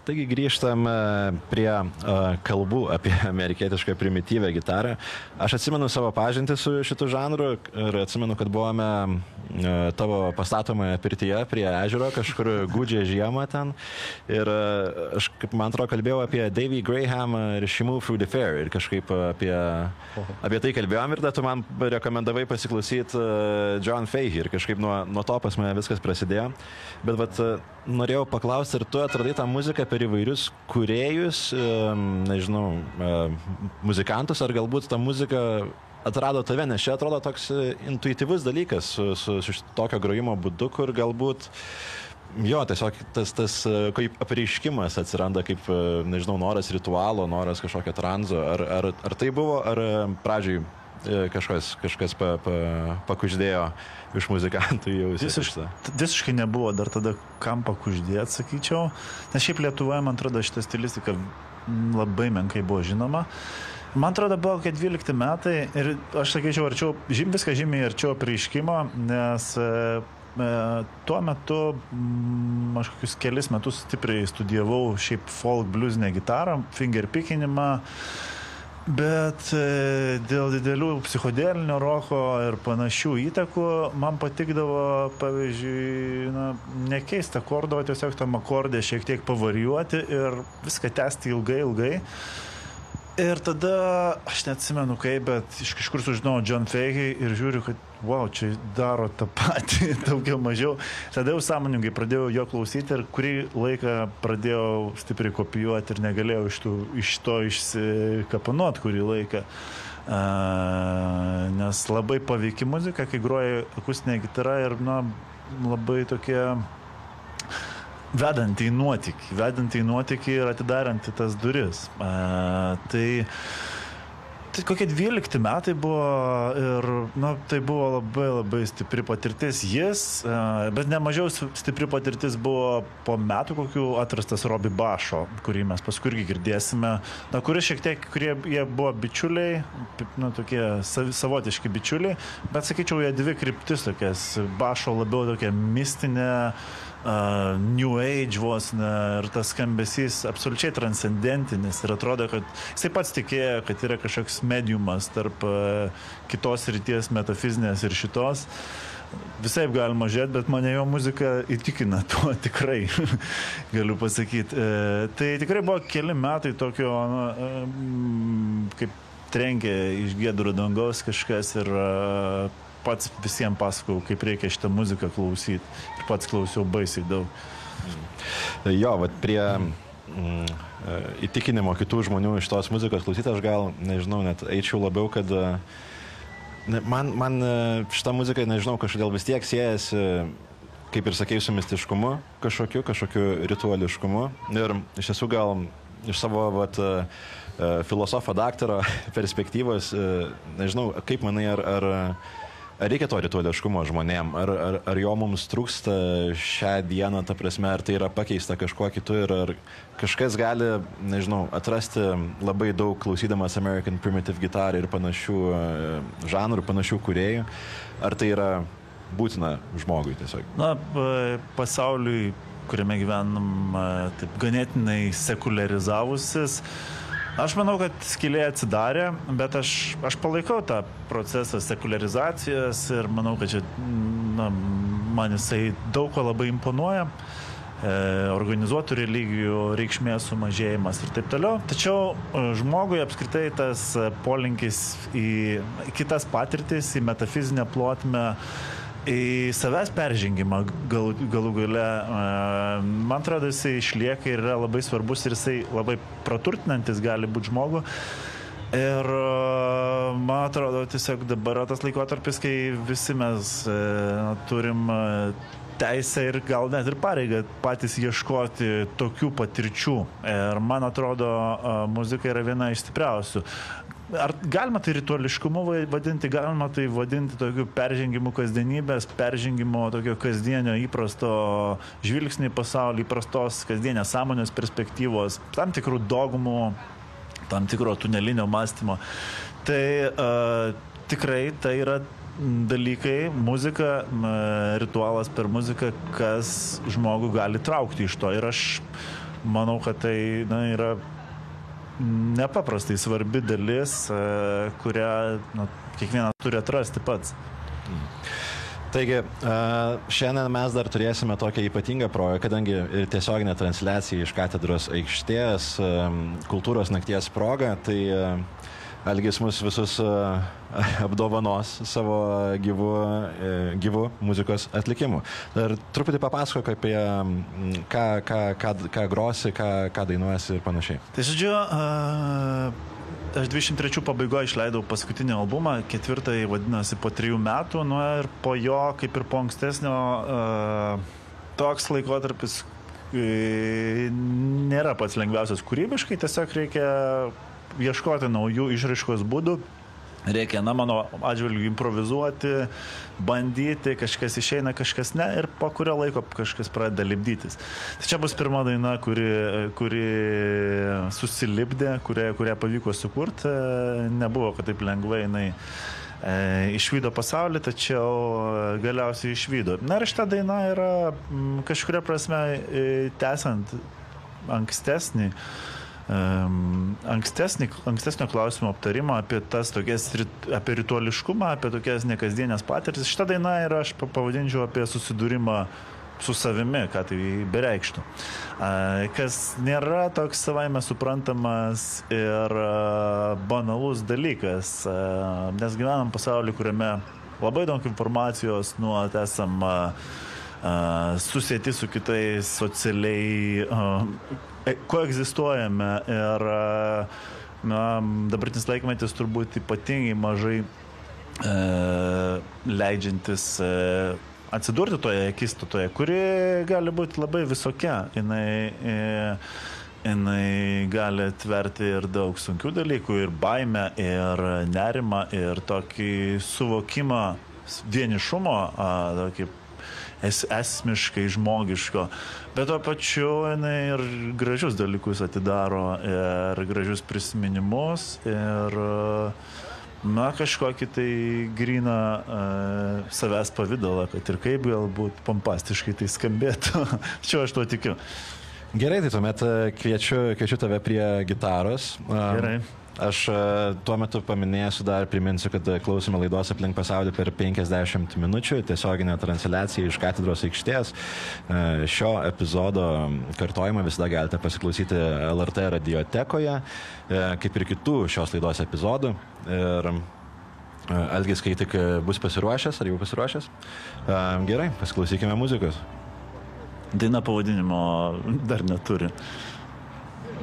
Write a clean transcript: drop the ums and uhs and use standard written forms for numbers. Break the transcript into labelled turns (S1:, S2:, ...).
S1: Taigi grįžtam prie kalbų apie amerikietišką primityvę gitarą. Aš atsimenu savo pažintį su šitu žanru ir atsimenu, kad buvome tavo pastatomoje pirtyje prie ežero, kažkur gūdžią žiemą ten. Ir aš, kaip man atrodo, kalbėjau apie Davy Graham ir She Moved Through the Fair ir kažkaip apie tai kalbėjom ir tada tu man rekomendavai pasiklausyti John Fahey ir kažkaip nuo to pas mane viskas prasidėjo. Bet vat, norėjau paklausti, ar tu atradai tą muziką per įvairius kūrėjus, nežinau, muzikantus, ar galbūt ta muzika atrado tave, nes čia atrodo toks intuityvus dalykas su tokio grojimo būdu, kur galbūt jo, tiesiog tas kaip apreiškimas atsiranda kaip, nežinau, noras ritualo, noras kažkokio tranzo. Ar tai buvo, ar pradžiai kažkas pakuždėjo iš muzikantų jau
S2: visiškai nebuvo dar tada kam pakuždėti, sakyčiau. Nes šiaip Lietuvoje, man atrodo, šitą stilistiką labai menkai buvo žinoma. Man atrodo, buvo 12 metai ir aš sakyčiau, viską žymiai arčiau apreiškimo, nes tuo metu aš kokius kelis metus stipriai studijavau šiaip folk bluesinę gitarą, fingerpickinimą. Bet dėl didelių psichodelinio roko ir panašių įtakų man patikdavo, pavyzdžiui, nekeisti akordo, tiesiog tam akordė šiek tiek pavarijuoti ir viską tęsti ilgai. Ir tada, aš neatsimenu kaip, bet iš kažkur sužinojau John Fahey ir žiūriu, kad wow, čia daro tą patį, daugiau mažiau. Tada jau sąmoningai pradėjau jo klausyti ir kurį laiką pradėjau stipriai kopijuoti ir negalėjau iš to išsikapanuoti kurį laiką. Nes labai paveiki muzika, kai groja akustinė gitara ir labai tokie vedant į nuotykį ir atidarant tas duris. Tai kokie 12 metai buvo ir tai buvo labai stipri patirtis bet nemažiau stipri patirtis buvo po metų kokių atrastas Robbie Basho, kurį mes paskui irgi girdėsime, kuris šiek tiek, jie buvo bičiuliai, tokie savotiški bičiuliai, bet sakyčiau, jie dvi kryptis tokias, Basho labiau tokia mistinė, New Age vos, ir tas skambesys absoliučiai transcendentinis ir atrodo, kad jisai pats tikėjo, kad yra kažkoks mediumas tarp kitos ryties metafizinės ir šitos. Visai galima žiūrėti, bet mane jo muzika įtikina tuo tikrai, galiu pasakyti. Tai tikrai buvo keli metai tokio, kaip trenkė iš giedro dangaus kažkas ir pats visiems pasakau, kaip reikia šitą muziką klausyti. Ir pats klausiau baisiai daug.
S1: Jo, vat prie įtikinimo kitų žmonių iš tos muzikos klausyti, aš gal, nežinau, net eičiau labiau, kad man šitą muziką, nežinau, kažkodėl vis tiek siejasi, kaip ir sakei, su mistiškumu, kažkokiu rituališkumu. Ir iš tiesų gal iš savo filosofo daktaro perspektyvos, nežinau, kaip manai, ar reikia to rituališkumo žmonėm, ar jo mums trūksta šią dieną, ta prasme, ar tai yra pakeista kažkuo kitu ir ar kažkas gali, nežinau, atrasti labai daug klausydamas American Primitive Guitar ir panašių žanrų, panašių kūrėjų, ar tai yra būtina žmogui tiesiog?
S2: Pasauliui, kuriame gyvenam taip ganėtinai sekularizavusis, aš manau, kad skylė atsidarė, bet aš palaikau tą procesą sekularizacijos ir manau, kad čia man jisai daug ko labai imponuoja. Organizuotų religijų reikšmės sumažėjimas ir taip toliau. Tačiau žmogui apskritai tas polinkis į kitas patirtis, į metafizinę plotmę, į savęs peržengimą galų gale, man atrodo, jisai išlieka ir yra labai svarbus ir jisai labai praturtinantis gali būti žmogų. Ir man atrodo, tiesiog dabar tas laikotarpis, kai visi mes turim teisę ir gal net ir pareigą patys ieškoti tokių patirčių. Ir man atrodo, muzika yra viena iš stipriausių. Ar galima tai rituališkumu vadinti, galima tai vadinti tokiu peržengimu kasdienybės, peržengimu tokio kasdienio įprasto žvilgsnį į pasaulį, įprastos kasdienės sąmonės perspektyvos, tam tikrų dogmų, tam tikro tunelinio mąstymo. Tai tikrai tai yra dalykai, muzika, ritualas per muziką, kas žmogų gali traukti iš to. Ir aš manau, kad tai yra nepaprastai svarbi dalis, kurią kiekvienas turi atrasti pats.
S1: Taigi, šiandien mes dar turėsime tokią ypatingą progą, kadangi ir tiesioginė transliacija iš katedros aikštės, kultūros nakties proga, tai Algis mus visus apdovanos savo gyvų muzikos atlikimu. Dar truputį papasakok apie ką grosi, ką dainuosi ir panašiai.
S2: Tai žodžiu, aš 23 pabaigoje išleidau paskutinį albumą, 4 vadinasi po 3 metų, ir po jo, kaip ir po ankstesnio, toks laikotarpis nėra pats lengviausias kūrybiškai, tiesiog reikia ieškoti naujų išraiškos būdų. Reikia, mano atžvilgiu, improvizuoti, bandyti, kažkas išeina, kažkas ne, ir po kurio laiko kažkas pradeda lipdytis. Tai čia bus pirma daina, kuri susilipdė, kurią pavyko sukurti. Nebuvo, kad taip lengvai jinai išvydo pasaulį, tačiau galiausiai išvydo. Ir šita daina yra kažkuria prasme tęsiant ankstesnio klausimo aptarimą apie apie rituališkumą, apie tokias nekasdienės patirtis. Šita daina yra, aš pavadinčiau, apie susidūrimą su savimi, ką tai bereikštų. Kas nėra toks savaime suprantamas ir banalus dalykas, nes gyvenam pasaulį, kuriame labai daug informacijos, esam susieti su kitais socialiai, koegzistuojame ir dabartinis laikmetis turbūt ypatingai mažai leidžiantis atsidurti toje akistatoje, kuri gali būti labai visokia. Jinai gali atverti ir daug sunkių dalykų, ir baimę, ir nerimą, ir tokį suvokimą vienišumo, tokį esmiškai žmogiško, bet to pačiu jinai ir gražius dalykus atidaro, ir gražius prisiminimus, ir kažkokį tai gryną savęs pavidalą, kad ir kaip galbūt pompastiškai tai skambėtų. Čia aš to tikiu.
S1: Gerai, tai tuomet kviečiu tave prie gitaros.
S2: Gerai.
S1: Aš tuo metu priminsiu, kad klausime laidos Aplink pasaulį per 50 minučių, tiesioginė transliacija iš katedros aikštės. Šio epizodo kartojimą visada galite pasiklausyti LRT radiotekoje, kaip ir kitų šios laidos epizodų. Ir Algis, kai tik bus pasiruošęs, ar jau pasiruošęs? Gerai, pasiklausykime muzikos.
S2: Daina pavadinimo dar neturi.